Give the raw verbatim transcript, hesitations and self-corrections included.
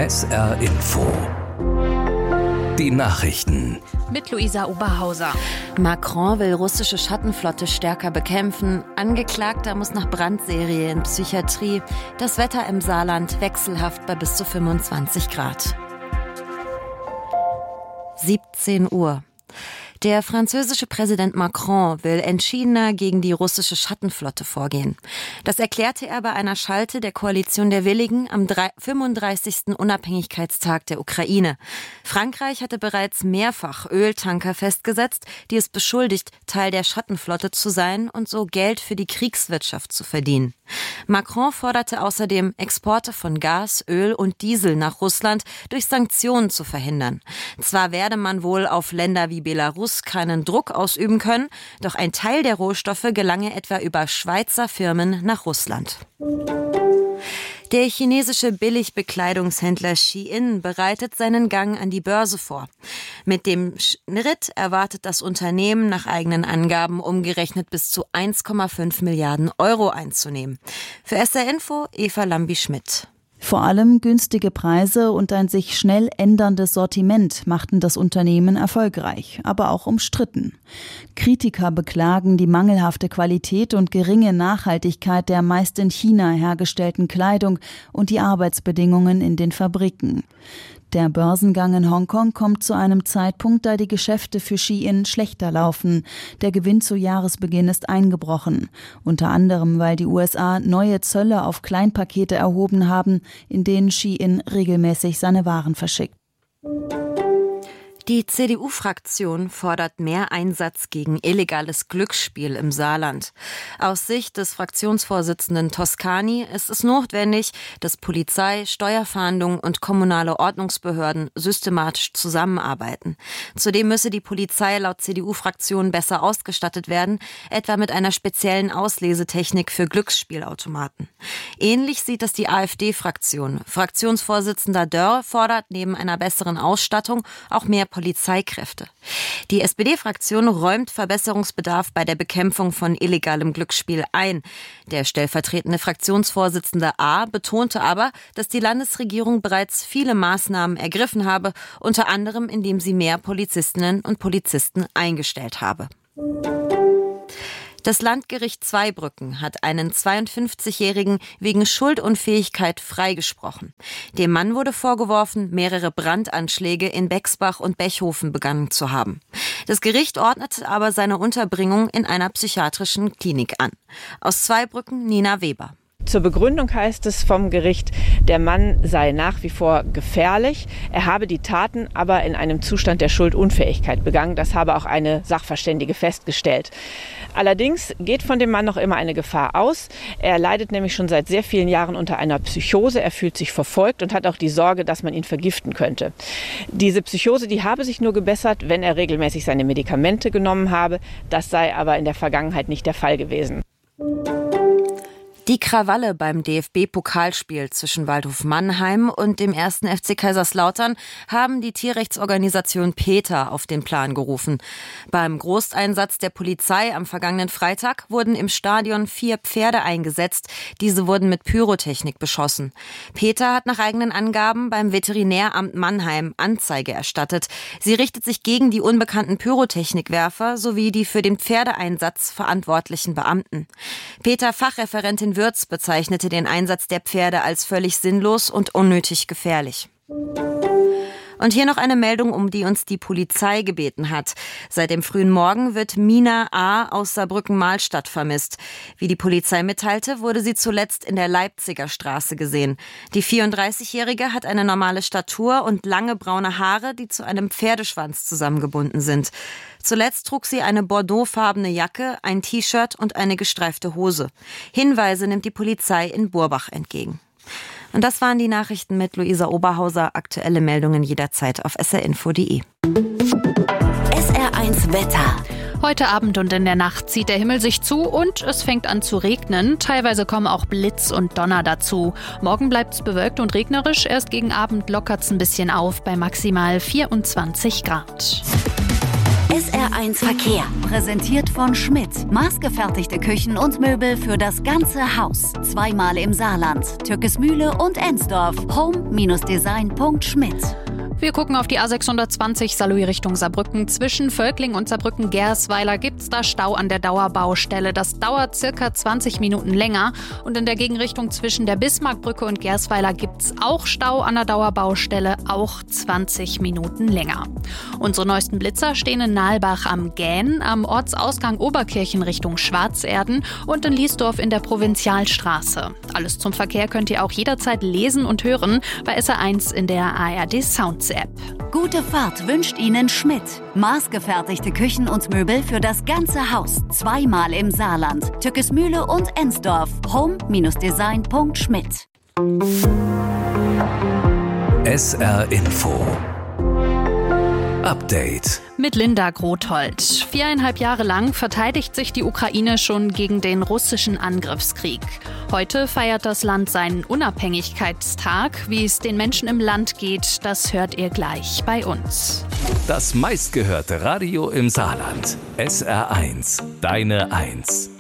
S R Info. Die Nachrichten. Mit Luisa Oberhauser. Macron will russische Schattenflotte stärker bekämpfen. Angeklagter muss nach Brandserie in Psychiatrie. Das Wetter im Saarland wechselhaft bei bis zu fünfundzwanzig Grad. siebzehn Uhr. Der französische Präsident Macron will entschiedener gegen die russische Schattenflotte vorgehen. Das erklärte er bei einer Schalte der Koalition der Willigen am fünfunddreißigsten Unabhängigkeitstag der Ukraine. Frankreich hatte bereits mehrfach Öltanker festgesetzt, die es beschuldigt, Teil der Schattenflotte zu sein und so Geld für die Kriegswirtschaft zu verdienen. Macron forderte außerdem, Exporte von Gas, Öl und Diesel nach Russland durch Sanktionen zu verhindern. Zwar werde man wohl auf Länder wie Belarus keinen Druck ausüben können, doch ein Teil der Rohstoffe gelange etwa über Schweizer Firmen nach Russland. Der chinesische Billigbekleidungshändler Shein bereitet seinen Gang an die Börse vor. Mit dem Schritt erwartet das Unternehmen nach eigenen Angaben umgerechnet bis zu eins Komma fünf Milliarden Euro einzunehmen. Für S R Info Eva Lambi-Schmidt. Vor allem günstige Preise und ein sich schnell änderndes Sortiment machten das Unternehmen erfolgreich, aber auch umstritten. Kritiker beklagen die mangelhafte Qualität und geringe Nachhaltigkeit der meist in China hergestellten Kleidung und die Arbeitsbedingungen in den Fabriken. Der Börsengang in Hongkong kommt zu einem Zeitpunkt, da die Geschäfte für Shein schlechter laufen. Der Gewinn zu Jahresbeginn ist eingebrochen. Unter anderem, weil die U S A neue Zölle auf Kleinpakete erhoben haben, in denen Shein regelmäßig seine Waren verschickt. Die C D U-Fraktion fordert mehr Einsatz gegen illegales Glücksspiel im Saarland. Aus Sicht des Fraktionsvorsitzenden Toscani ist es notwendig, dass Polizei, Steuerfahndung und kommunale Ordnungsbehörden systematisch zusammenarbeiten. Zudem müsse die Polizei laut C D U-Fraktion besser ausgestattet werden, etwa mit einer speziellen Auslesetechnik für Glücksspielautomaten. Ähnlich sieht es die AfD-Fraktion. Fraktionsvorsitzender Dörr fordert neben einer besseren Ausstattung auch mehr Polizeikräfte. Die S P D-Fraktion räumt Verbesserungsbedarf bei der Bekämpfung von illegalem Glücksspiel ein. Der stellvertretende Fraktionsvorsitzende A. betonte aber, dass die Landesregierung bereits viele Maßnahmen ergriffen habe, unter anderem indem sie mehr Polizistinnen und Polizisten eingestellt habe. Das Landgericht Zweibrücken hat einen zweiundfünfzigjährigen wegen Schuldunfähigkeit freigesprochen. Dem Mann wurde vorgeworfen, mehrere Brandanschläge in Bexbach und Bechhofen begangen zu haben. Das Gericht ordnete aber seine Unterbringung in einer psychiatrischen Klinik an. Aus Zweibrücken Nina Weber. Zur Begründung heißt es vom Gericht, der Mann sei nach wie vor gefährlich. Er habe die Taten aber in einem Zustand der Schuldunfähigkeit begangen. Das habe auch eine Sachverständige festgestellt. Allerdings geht von dem Mann noch immer eine Gefahr aus. Er leidet nämlich schon seit sehr vielen Jahren unter einer Psychose. Er fühlt sich verfolgt und hat auch die Sorge, dass man ihn vergiften könnte. Diese Psychose, die habe sich nur gebessert, wenn er regelmäßig seine Medikamente genommen habe. Das sei aber in der Vergangenheit nicht der Fall gewesen. Die Krawalle beim D F B-Pokalspiel zwischen Waldhof Mannheim und dem ersten F C Kaiserslautern haben die Tierrechtsorganisation PETA auf den Plan gerufen. Beim Großeinsatz der Polizei am vergangenen Freitag wurden im Stadion vier Pferde eingesetzt. Diese wurden mit Pyrotechnik beschossen. PETA hat nach eigenen Angaben beim Veterinäramt Mannheim Anzeige erstattet. Sie richtet sich gegen die unbekannten Pyrotechnikwerfer sowie die für den Pferdeeinsatz verantwortlichen Beamten. PETA-Fachreferentin Würz bezeichnete den Einsatz der Pferde als völlig sinnlos und unnötig gefährlich. Und hier noch eine Meldung, um die uns die Polizei gebeten hat. Seit dem frühen Morgen wird Mina A. aus Saarbrücken-Mahlstadt vermisst. Wie die Polizei mitteilte, wurde sie zuletzt in der Leipziger Straße gesehen. Die vierunddreißigjährige hat eine normale Statur und lange braune Haare, die zu einem Pferdeschwanz zusammengebunden sind. Zuletzt trug sie eine bordeauxfarbene Jacke, ein T-Shirt und eine gestreifte Hose. Hinweise nimmt die Polizei in Burbach entgegen. Und das waren die Nachrichten mit Luisa Oberhauser. Aktuelle Meldungen jederzeit auf s r info punkt d e. S R eins Wetter. Heute Abend und in der Nacht zieht der Himmel sich zu und es fängt an zu regnen. Teilweise kommen auch Blitz und Donner dazu. Morgen bleibt es bewölkt und regnerisch. Erst gegen Abend lockert es ein bisschen auf bei maximal vierundzwanzig Grad. S R eins Verkehr. Präsentiert von Schmidt. Maßgefertigte Küchen und Möbel für das ganze Haus. Zweimal im Saarland. Türkesmühle und Ensdorf. home Design punkt schmidt. Wir gucken auf die A sechshundertzwanzig Saarlouis Richtung Saarbrücken. Zwischen Völkling und Saarbrücken-Gersweiler gibt's da Stau an der Dauerbaustelle. Das dauert circa zwanzig Minuten länger. Und in der Gegenrichtung zwischen der Bismarckbrücke und Gersweiler gibt's auch Stau an der Dauerbaustelle, auch zwanzig Minuten länger. Unsere neuesten Blitzer stehen in Nalbach am Gähn, am Ortsausgang Oberkirchen Richtung Schwarzerden und in Liesdorf in der Provinzialstraße. Alles zum Verkehr könnt ihr auch jederzeit lesen und hören bei S R eins in der A R D Sounds App. Gute Fahrt wünscht Ihnen Schmidt. Maßgefertigte Küchen und Möbel für das ganze Haus. Zweimal im Saarland. Türkesmühle und Ensdorf. home Design punkt schmidt. S R Info Update mit Linda Grothold. Viereinhalb Jahre lang verteidigt sich die Ukraine schon gegen den russischen Angriffskrieg. Heute feiert das Land seinen Unabhängigkeitstag. Wie es den Menschen im Land geht, das hört ihr gleich bei uns. Das meistgehörte Radio im Saarland. S R eins, deine Eins.